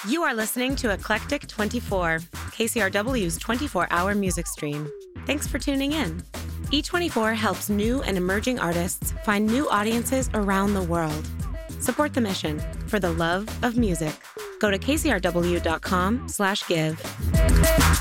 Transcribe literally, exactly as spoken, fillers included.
You are listening to Eclectic twenty-four, K C R W's twenty-four hour music stream. Thanks for tuning in. E twenty-four helps new and emerging artists find new audiences around the world. Support the mission for the love of music. Go to kcrw.com slash give.